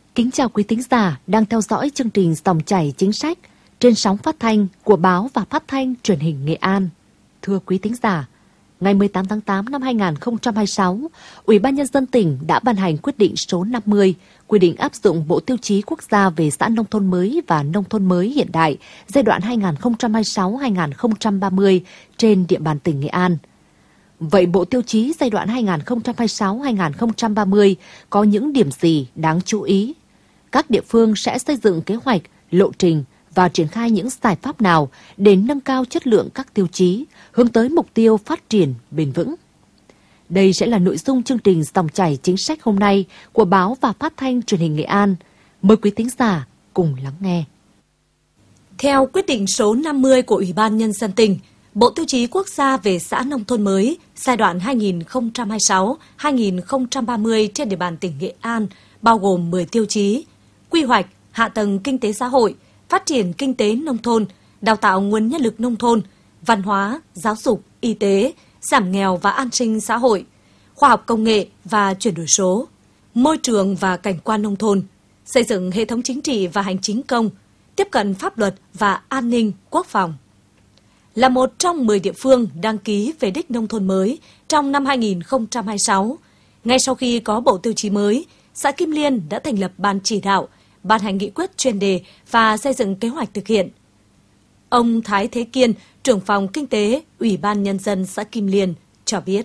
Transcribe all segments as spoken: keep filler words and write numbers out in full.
Kính chào quý thính giả đang theo dõi chương trình Dòng chảy chính sách trên sóng phát thanh của báo và phát thanh truyền hình Nghệ An. Thưa quý thính giả, ngày mười tám tháng tám năm hai nghìn không trăm hai mươi sáu, Ủy ban Nhân dân tỉnh đã ban hành quyết định số năm mươi, quy định áp dụng Bộ Tiêu chí Quốc gia về xã nông thôn mới và nông thôn mới hiện đại giai đoạn hai nghìn không trăm hai mươi sáu đến hai nghìn không trăm ba mươi trên địa bàn tỉnh Nghệ An. Vậy Bộ Tiêu chí giai đoạn hai nghìn không trăm hai mươi sáu đến hai nghìn không trăm ba mươi có những điểm gì đáng chú ý? Các địa phương sẽ xây dựng kế hoạch, lộ trình và triển khai những giải pháp nào để nâng cao chất lượng các tiêu chí, hướng tới mục tiêu phát triển bền vững. Đây sẽ là nội dung chương trình Dòng chảy chính sách hôm nay của báo và phát thanh truyền hình Nghệ An. Mời quý thính giả cùng lắng nghe. Theo quyết định số năm mươi của Ủy ban Nhân dân tỉnh, Bộ Tiêu chí Quốc gia về xã nông thôn mới giai đoạn hai nghìn không trăm hai mươi sáu đến hai nghìn không trăm ba mươi trên địa bàn tỉnh Nghệ An bao gồm mười tiêu chí: quy hoạch, hạ tầng kinh tế xã hội, phát triển kinh tế nông thôn, đào tạo nguồn nhân lực nông thôn, văn hóa, giáo dục, y tế, giảm nghèo và an sinh xã hội, khoa học công nghệ và chuyển đổi số, môi trường và cảnh quan nông thôn, xây dựng hệ thống chính trị và hành chính công, tiếp cận pháp luật và an ninh quốc phòng. Là một trong mười địa phương đăng ký về đích nông thôn mới trong năm hai nghìn không trăm hai mươi sáu, ngay sau khi có Bộ Tiêu chí mới, xã Kim Liên đã thành lập ban chỉ đạo, ban hành nghị quyết chuyên đề và xây dựng kế hoạch thực hiện. Ông Thái Thế Kiên, trưởng phòng kinh tế, Ủy ban Nhân dân xã Kim Liên cho biết.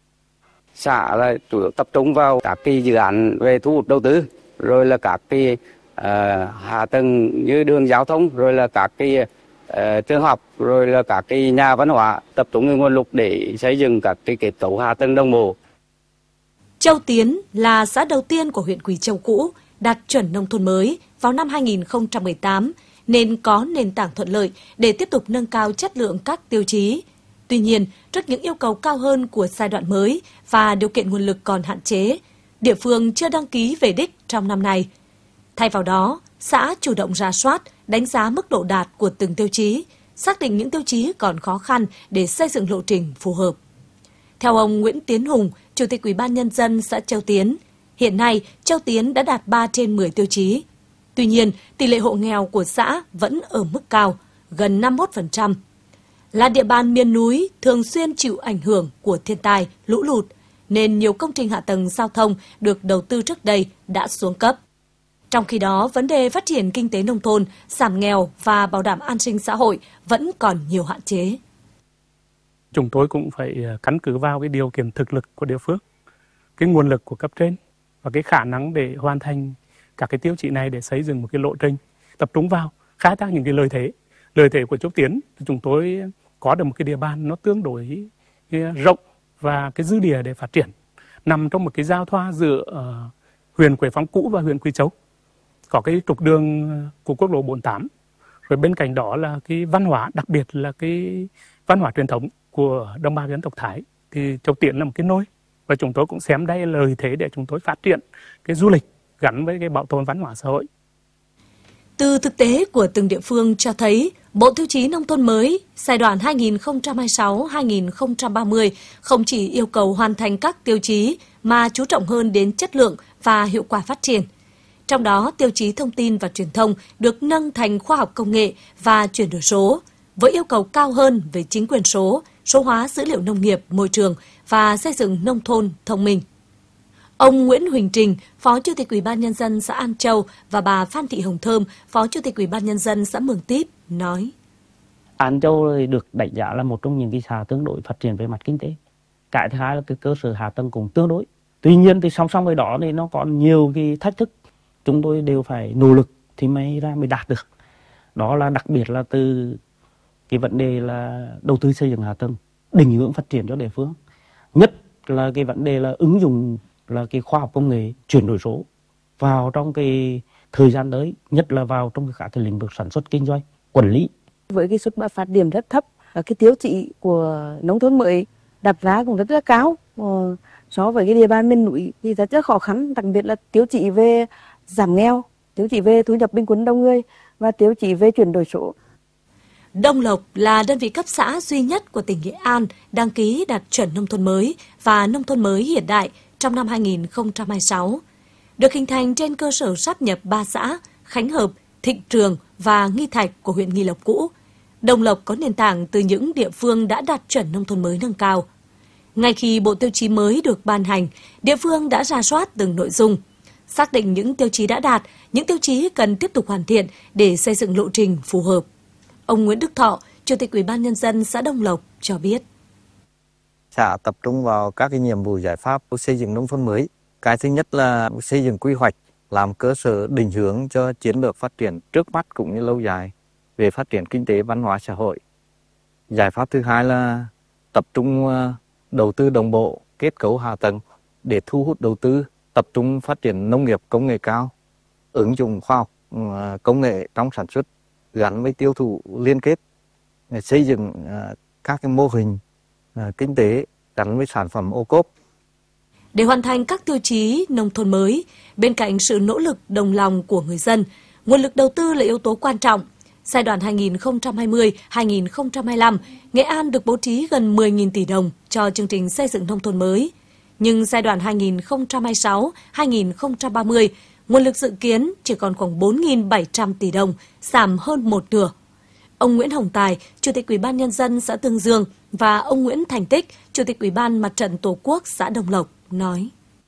Xã là chủ yếu tập trung vào các cái dự án về thu hút đầu tư, rồi là các cái uh, hạ tầng như đường giao thông, rồi là các cái uh, trường học, rồi là các cái nhà văn hóa, tập trung nguồn lực để xây dựng các cái kết cấu hạ tầng đồng bộ. Châu Tiến là xã đầu tiên của huyện Quỳ Châu cũ đạt chuẩn nông thôn mới vào năm hai nghìn không trăm mười tám, nên có nền tảng thuận lợi để tiếp tục nâng cao chất lượng các tiêu chí. Tuy nhiên, trước những yêu cầu cao hơn của giai đoạn mới và điều kiện nguồn lực còn hạn chế, địa phương chưa đăng ký về đích trong năm nay. Thay vào đó, xã chủ động rà soát, đánh giá mức độ đạt của từng tiêu chí, xác định những tiêu chí còn khó khăn để xây dựng lộ trình phù hợp. Theo ông Nguyễn Tiến Hùng, Chủ tịch Ủy ban Nhân dân xã Châu Tiến, hiện nay Châu Tiến đã đạt ba trên mười tiêu chí. Tuy nhiên, tỷ lệ hộ nghèo của xã vẫn ở mức cao, gần năm mươi mốt phần trăm. Là địa bàn miền núi thường xuyên chịu ảnh hưởng của thiên tai, lũ lụt, nên nhiều công trình hạ tầng giao thông được đầu tư trước đây đã xuống cấp. Trong khi đó, vấn đề phát triển kinh tế nông thôn, giảm nghèo và bảo đảm an sinh xã hội vẫn còn nhiều hạn chế. Chúng tôi cũng phải căn cứ vào cái điều kiện thực lực của địa phương, cái nguồn lực của cấp trên và cái khả năng để hoàn thành các cái tiêu chí này để xây dựng một cái lộ trình, tập trung vào khai thác những cái lợi thế. Lợi thế của Châu Tiến thì chúng tôi có được một cái địa bàn nó tương đối rộng và cái dư địa để phát triển, nằm trong một cái giao thoa giữa uh, huyện Quế Phong cũ và huyện Quỳ Châu. Có cái trục đường của quốc lộ bốn mươi tám, rồi bên cạnh đó là cái văn hóa, đặc biệt là cái văn hóa truyền thống của đồng bào dân tộc Thái. Thì Châu Tiến là một cái nôi, và chúng tôi cũng xem đây là lợi thế để chúng tôi phát triển cái du lịch gắn với cái bảo tồn văn hóa xã hội. Từ thực tế của từng địa phương cho thấy, Bộ Tiêu chí Nông thôn mới giai đoạn hai nghìn không trăm hai mươi sáu đến hai nghìn không trăm ba mươi không chỉ yêu cầu hoàn thành các tiêu chí mà chú trọng hơn đến chất lượng và hiệu quả phát triển. Trong đó, tiêu chí thông tin và truyền thông được nâng thành khoa học công nghệ và chuyển đổi số, với yêu cầu cao hơn về chính quyền số, số hóa dữ liệu nông nghiệp, môi trường và xây dựng nông thôn thông minh. Ông Nguyễn Huỳnh Trình, Phó Chủ tịch Ủy ban Nhân dân xã An Châu và bà Phan Thị Hồng Thơm, Phó Chủ tịch Ủy ban Nhân dân xã Mường Típ nói: An Châu được đánh giá là một trong những cái xã tương đối phát triển về mặt kinh tế. Cái thứ hai là cái cơ sở hạ tầng cũng tương đối. Tuy nhiên thì song song với đó thì nó còn nhiều cái thách thức, chúng tôi đều phải nỗ lực thì mới ra mới đạt được. Đó là đặc biệt là từ cái vấn đề là đầu tư xây dựng hạ tầng, định hướng phát triển cho địa phương. Nhất là cái vấn đề là ứng dụng là cái khoa học công nghệ, chuyển đổi số vào trong cái thời gian tới, nhất là vào trong cả cái lĩnh vực sản xuất kinh doanh, quản lý. Với cái xuất phát điểm rất thấp, cái tiêu chí của nông thôn mới đặt ra cũng rất là cao. So với cái địa bàn miền núi thì rất rất khó khăn, đặc biệt là tiêu chí về giảm nghèo, tiêu chí về thu nhập bình quân đầu người và tiêu chí về chuyển đổi số. Đông Lộc là đơn vị cấp xã duy nhất của tỉnh Nghệ An đăng ký đạt chuẩn nông thôn mới và nông thôn mới hiện đại trong năm hai nghìn không trăm hai mươi sáu. được hình thành trên cơ sở sáp nhập ba xã Khánh Hợp, Thịnh Trường và Nghi Thạch của huyện Nghi Lộc cũ. Đồng Lộc có nền tảng từ những địa phương đã đạt chuẩn nông thôn mới nâng cao. Ngay khi bộ tiêu chí mới được ban hành, địa phương đã rà soát từng nội dung, xác định những tiêu chí đã đạt, những tiêu chí cần tiếp tục hoàn thiện để xây dựng lộ trình phù hợp. Ông Nguyễn Đức Thọ, Chủ tịch Ủy ban Nhân dân xã Đồng Lộc cho biết. Xã tập trung vào các cái nhiệm vụ giải pháp của xây dựng nông thôn mới. Cái thứ nhất là xây dựng quy hoạch, làm cơ sở định hướng cho chiến lược phát triển trước mắt cũng như lâu dài về phát triển kinh tế, văn hóa, xã hội. Giải pháp thứ hai là tập trung đầu tư đồng bộ, kết cấu hạ tầng để thu hút đầu tư, tập trung phát triển nông nghiệp công nghệ cao, ứng dụng khoa học công nghệ trong sản xuất gắn với tiêu thụ liên kết, xây dựng các cái mô hình kinh tế gắn với sản phẩm ô cốp. Để hoàn thành các tiêu chí nông thôn mới, bên cạnh sự nỗ lực đồng lòng của người dân, nguồn lực đầu tư là yếu tố quan trọng. Giai đoạn hai nghìn không trăm hai mươi đến hai nghìn không trăm hai mươi lăm, Nghệ An được bố trí gần mười nghìn tỷ đồng cho chương trình xây dựng nông thôn mới. Nhưng giai đoạn hai nghìn không trăm hai mươi sáu đến hai nghìn không trăm ba mươi, nguồn lực dự kiến chỉ còn khoảng bốn nghìn bảy trăm tỷ đồng, giảm hơn một nửa. Ông Nguyễn Hồng Tài, Chủ tịch Ủy ban Nhân dân xã Tương Dương và ông Nguyễn Thành Tích, Chủ tịch Ủy ban Mặt trận Tổ quốc xã Đồng Lộc nói.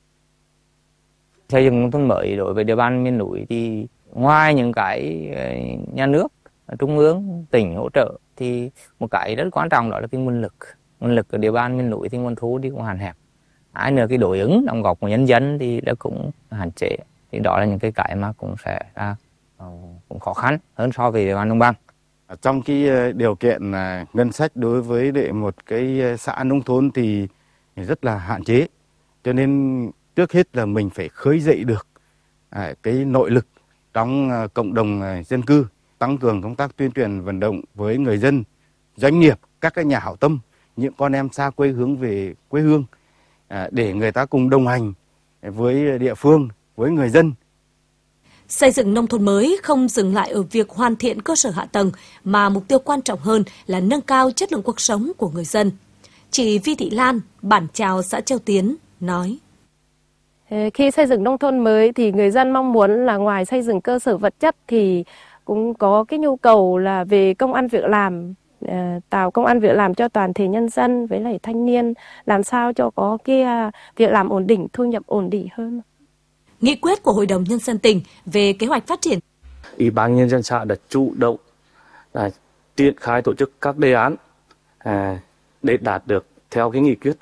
Xây dựng nông thôn mới đối với địa bàn miền núi thì ngoài những cái nhà nước, trung ương, tỉnh hỗ trợ thì một cái rất quan trọng đó là cái nguồn lực. Nguồn lực ở địa bàn miền núi thì nguồn thu đi cũng hạn hẹp. Hai nữa cái đối ứng đóng góp của nhân dân thì nó cũng hạn chế. Thì đó là những cái cái mà cũng sẽ ra cũng khó khăn hơn so với địa bàn đồng bằng. Trong cái điều kiện ngân sách đối với để một cái xã nông thôn thì rất là hạn chế. Cho nên trước hết là mình phải khơi dậy được cái nội lực trong cộng đồng dân cư, tăng cường công tác tuyên truyền vận động với người dân, doanh nghiệp, các cái nhà hảo tâm, những con em xa quê hướng về quê hương để người ta cùng đồng hành với địa phương, với người dân. Xây dựng nông thôn mới không dừng lại ở việc hoàn thiện cơ sở hạ tầng, mà mục tiêu quan trọng hơn là nâng cao chất lượng cuộc sống của người dân. Chị Vi Thị Lan, bản Chào, xã Châu Tiến, nói. Khi xây dựng nông thôn mới thì người dân mong muốn là ngoài xây dựng cơ sở vật chất thì cũng có cái nhu cầu là về công ăn việc làm, tạo công ăn việc làm cho toàn thể nhân dân với lại thanh niên, làm sao cho có cái việc làm ổn định, thu nhập ổn định hơn. Nghị quyết của Hội đồng Nhân dân tỉnh về kế hoạch phát triển. Ủy ban Nhân dân xã đã chủ động à, triển khai tổ chức các đề án à, để đạt được theo cái nghị quyết